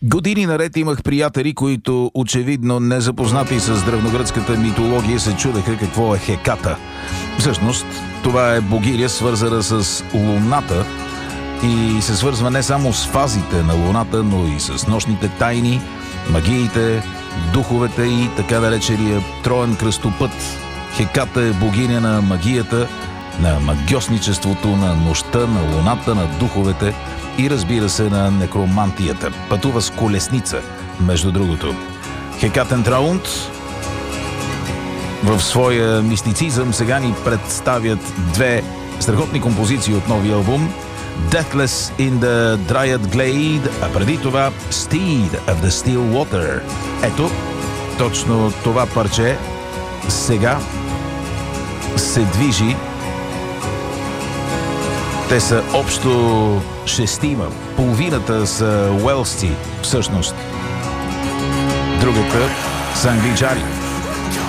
Години наред имах приятели, които очевидно незапознати с древногръцката митология се чудеха какво е Хеката. Всъщност, това е богиня, свързана с Луната и се свързва не само с фазите на Луната, но и с нощните тайни, магиите, духовете и така наречения троен кръстопът. Хеката е богиня на магията, на магьосничеството, на нощта, на Луната, на духовете и разбира се на некромантията. Пътува с колесница, между другото. Хекатен Траунд в своя мистицизъм сега ни представят две страхотни композиции от новия албум: Deathless in the Dryad Glade, а преди това Steed of the Still Water. Ето, точно това парче сега се движи. Те са общо шестима. Половината са уелсци, всъщност. Другата са англичани.